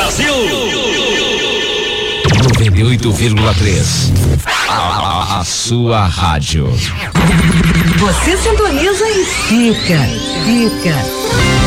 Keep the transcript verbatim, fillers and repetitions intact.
Brasil. noventa e oito vírgula três. A, a sua rádio. Você sintoniza e fica, fica.